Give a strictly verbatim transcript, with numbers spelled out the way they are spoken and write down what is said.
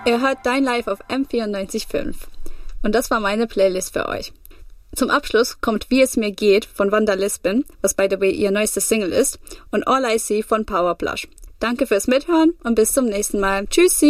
Ihr hört Dein Live auf M vierundneunzig Komma fünf. Und das war meine Playlist für euch. Zum Abschluss kommt Wie es mir geht von Wanda Lisbon, was by the way ihr neuestes Single ist, und All I See von Power Plush. Danke fürs Mithören und bis zum nächsten Mal. Tschüssi!